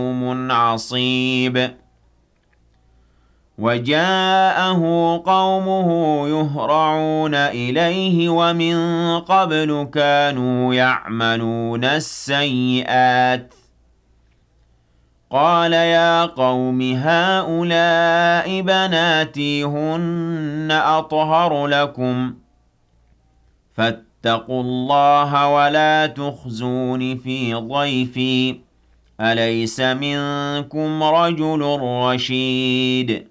يوم عصيب وجاءه قومه يهرعون إليه ومن قبل كانوا يعملون السيئات قال يا قوم هؤلاء بناتي هن أطهر لكم فاتقوا الله ولا تخزون في ضيفي أليس منكم رجل رشيد